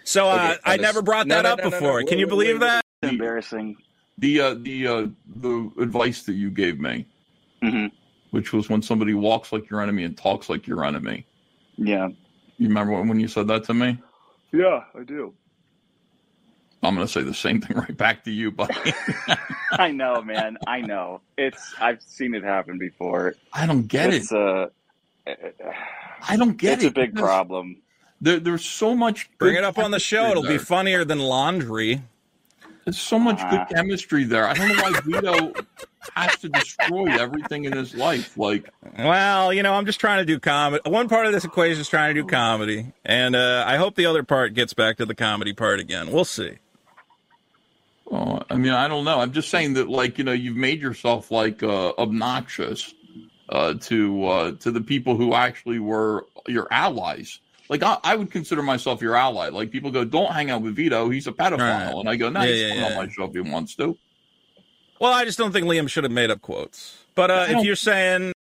So I Dennis. never brought that up before. Can you believe that? It's embarrassing. The advice that you gave me, which was when somebody walks like your enemy and talks like your enemy. Yeah. You remember when you said that to me? Yeah, I do. I'm going to say the same thing right back to you, buddy. I know, man. I know. I've seen it happen before. I don't get it. I don't get it. It's a big problem. There's so much. Bring it up on the show. It'll be funnier than laundry. There's so much good chemistry there. I don't know why Vito has to destroy everything in his life. Like, well, I'm just trying to do comedy. One part of this equation is trying to do comedy, and I hope the other part gets back to the comedy part again. We'll see. Oh, I mean, I don't know. I'm just saying that, like, you've made yourself like obnoxious to the people who actually were your allies. Like, I would consider myself your ally. Like, people go, don't hang out with Vito. He's a pedophile. Right. And I go, no, he's coming on my show if he wants to. Well, I just don't think Liam should have made up quotes. But if you're saying